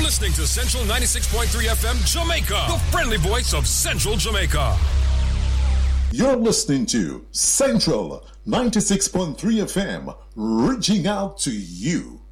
listening to Central 96.3 FM Jamaica, the friendly voice of Central Jamaica. You're listening to Central 96.3 FM, reaching out to you.